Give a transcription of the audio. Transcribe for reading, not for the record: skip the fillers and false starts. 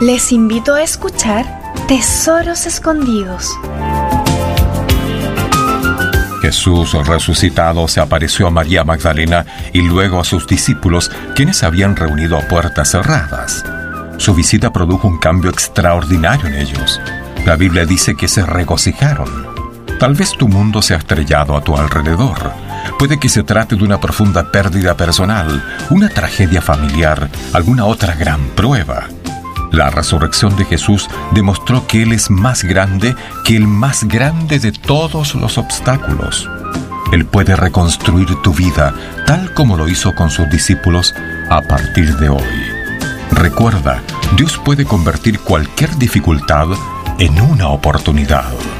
Les invito a escuchar Tesoros Escondidos. Jesús resucitado se apareció a María Magdalena y luego a sus discípulos, quienes se habían reunido a puertas cerradas. Su visita produjo un cambio extraordinario en ellos. La Biblia dice que se regocijaron. Tal vez tu mundo se ha estrellado a tu alrededor. Puede que se trate de una profunda pérdida personal, una tragedia familiar, alguna otra gran prueba. La resurrección de Jesús demostró que Él es más grande que el más grande de todos los obstáculos. Él puede reconstruir tu vida tal como lo hizo con sus discípulos a partir de hoy. Recuerda, Dios puede convertir cualquier dificultad en una oportunidad.